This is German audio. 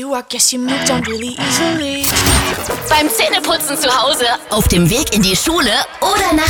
you, I guess you moved on really easily. Beim Zähneputzen zu Hause, auf dem Weg in die Schule oder nach